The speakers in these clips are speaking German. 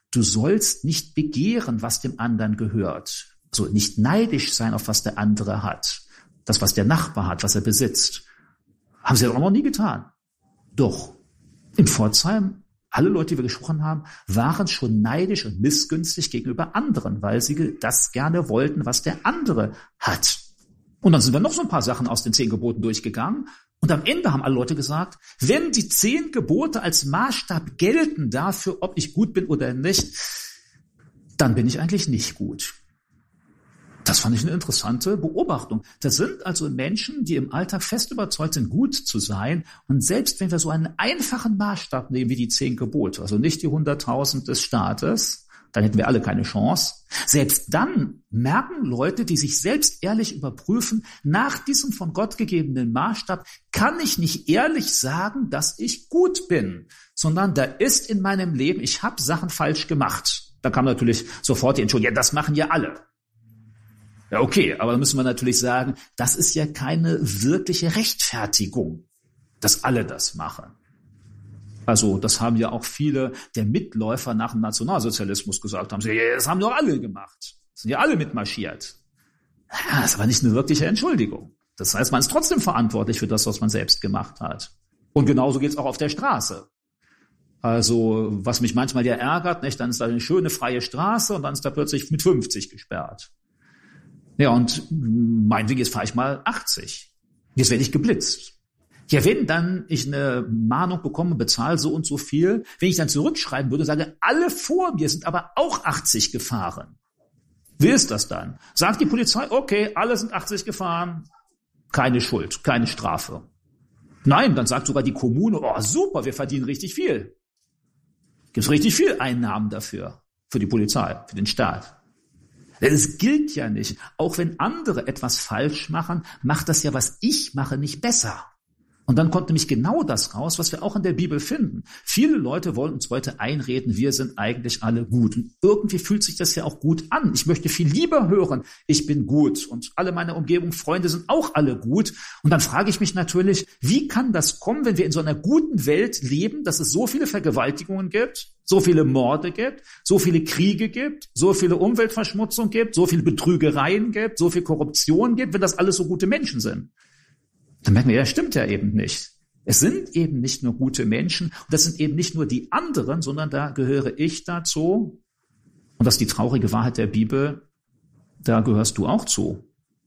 du sollst nicht begehren, was dem anderen gehört. Also nicht neidisch sein auf was der andere hat. Das, was der Nachbar hat, was er besitzt. Haben sie doch noch nie getan. Doch, in Pforzheim, alle Leute, die wir gesprochen haben, waren schon neidisch und missgünstig gegenüber anderen, weil sie das gerne wollten, was der andere hat. Und dann sind wir noch so ein paar Sachen aus den 10 Geboten durchgegangen. Und am Ende haben alle Leute gesagt, wenn die 10 Gebote als Maßstab gelten dafür, ob ich gut bin oder nicht, dann bin ich eigentlich nicht gut. Das fand ich eine interessante Beobachtung. Das sind also Menschen, die im Alltag fest überzeugt sind, gut zu sein. Und selbst wenn wir so einen einfachen Maßstab nehmen wie die 10 Gebote, also nicht die 100.000 des Staates, dann hätten wir alle keine Chance. Selbst dann merken Leute, die sich selbst ehrlich überprüfen, nach diesem von Gott gegebenen Maßstab kann ich nicht ehrlich sagen, dass ich gut bin, sondern da ist in meinem Leben, ich habe Sachen falsch gemacht. Da kam natürlich sofort die Entschuldigung, ja, das machen ja alle. Ja, okay, aber dann müssen wir natürlich sagen, das ist ja keine wirkliche Rechtfertigung, dass alle das machen. Also das haben ja auch viele der Mitläufer nach dem Nationalsozialismus gesagt, haben sie, ja, das haben doch alle gemacht, sind ja alle mitmarschiert. Ja, das ist aber nicht eine wirkliche Entschuldigung. Das heißt, man ist trotzdem verantwortlich für das, was man selbst gemacht hat. Und genauso geht's auch auf der Straße. Also was mich manchmal ja ärgert, nicht, dann ist da eine schöne freie Straße und dann ist da plötzlich mit 50 gesperrt. Ja, und meinetwegen jetzt fahre ich mal 80. Jetzt werde ich geblitzt. Ja, wenn dann ich eine Mahnung bekomme, bezahle so und so viel, wenn ich dann zurückschreiben würde, sage, alle vor mir sind aber auch 80 gefahren. Wie ist das dann? Sagt die Polizei, okay, alle sind 80 gefahren, keine Schuld, keine Strafe. Nein, dann sagt sogar die Kommune, oh super, wir verdienen richtig viel. Gibt's richtig viel Einnahmen dafür, für die Polizei, für den Staat. Denn es gilt ja nicht, auch wenn andere etwas falsch machen, macht das ja, was ich mache, nicht besser. Und dann kommt nämlich genau das raus, was wir auch in der Bibel finden. Viele Leute wollen uns heute einreden, wir sind eigentlich alle gut. Und irgendwie fühlt sich das ja auch gut an. Ich möchte viel lieber hören, ich bin gut. Und alle meine Umgebung, Freunde sind auch alle gut. Und dann frage ich mich natürlich, wie kann das kommen, wenn wir in so einer guten Welt leben, dass es so viele Vergewaltigungen gibt, so viele Morde gibt, so viele Kriege gibt, so viele Umweltverschmutzung gibt, so viele Betrügereien gibt, so viel Korruption gibt, wenn das alles so gute Menschen sind. Dann merken wir, ja, stimmt ja eben nicht. Es sind eben nicht nur gute Menschen und das sind eben nicht nur die anderen, sondern da gehöre ich dazu. Und das ist die traurige Wahrheit der Bibel, da gehörst du auch zu.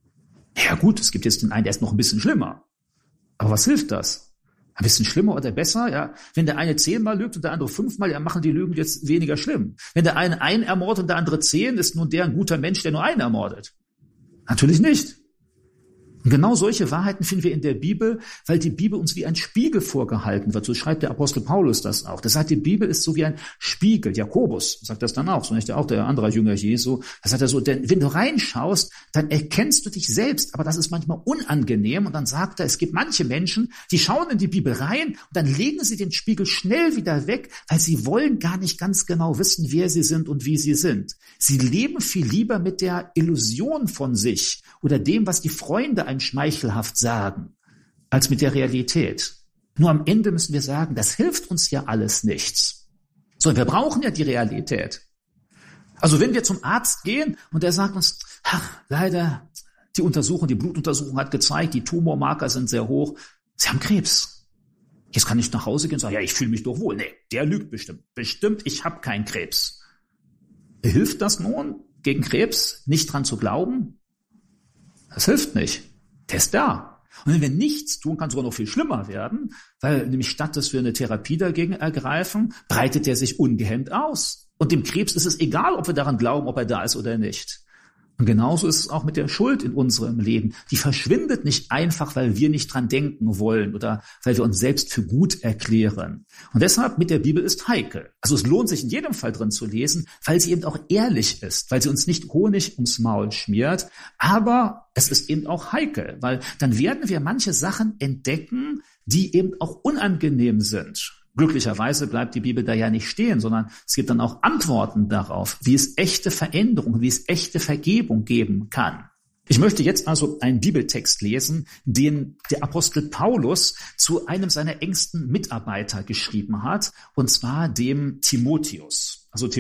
Ja gut, es gibt jetzt den einen, der ist noch ein bisschen schlimmer. Aber was hilft das? Ein bisschen schlimmer oder besser? Ja, wenn der eine 10-mal lügt und der andere 5-mal, ja, machen die Lügen jetzt weniger schlimm. Wenn der eine einen ermordet und der andere 10, ist nun der ein guter Mensch, der nur einen ermordet? Natürlich nicht. Und genau solche Wahrheiten finden wir in der Bibel, weil die Bibel uns wie ein Spiegel vorgehalten wird. So schreibt der Apostel Paulus das auch. Das sagt, die Bibel ist so wie ein Spiegel. Jakobus sagt das dann auch, so nicht auch der andere Jünger Jesu. Das sagt er so, denn wenn du reinschaust, dann erkennst du dich selbst, aber das ist manchmal unangenehm. Und dann sagt er, es gibt manche Menschen, die schauen in die Bibel rein und dann legen sie den Spiegel schnell wieder weg, weil sie wollen gar nicht ganz genau wissen, wer sie sind und wie sie sind. Sie leben viel lieber mit der Illusion von sich oder dem, was die Freunde einem schmeichelhaft sagen, als mit der Realität. Nur am Ende müssen wir sagen, das hilft uns ja alles nichts. So, wir brauchen ja die Realität. Also wenn wir zum Arzt gehen und der sagt uns, ach, leider, die Blutuntersuchung hat gezeigt, die Tumormarker sind sehr hoch, Sie haben Krebs. Jetzt kann ich nach Hause gehen und sagen, ja, ich fühle mich doch wohl. Nee, der lügt bestimmt. Bestimmt, ich habe keinen Krebs. Hilft das nun, gegen Krebs nicht dran zu glauben? Das hilft nicht. Der ist da. Und wenn wir nichts tun, kann es sogar noch viel schlimmer werden, weil nämlich statt, dass wir eine Therapie dagegen ergreifen, breitet der sich ungehemmt aus. Und dem Krebs ist es egal, ob wir daran glauben, ob er da ist oder nicht. Und genauso ist es auch mit der Schuld in unserem Leben. Die verschwindet nicht einfach, weil wir nicht dran denken wollen oder weil wir uns selbst für gut erklären. Und deshalb mit der Bibel ist heikel. Also es lohnt sich in jedem Fall drin zu lesen, weil sie eben auch ehrlich ist, weil sie uns nicht Honig ums Maul schmiert. Aber es ist eben auch heikel, weil dann werden wir manche Sachen entdecken, die eben auch unangenehm sind. Glücklicherweise bleibt die Bibel da ja nicht stehen, sondern es gibt dann auch Antworten darauf, wie es echte Veränderung, wie es echte Vergebung geben kann. Ich möchte jetzt also einen Bibeltext lesen, den der Apostel Paulus zu einem seiner engsten Mitarbeiter geschrieben hat, und zwar dem Timotheus. Also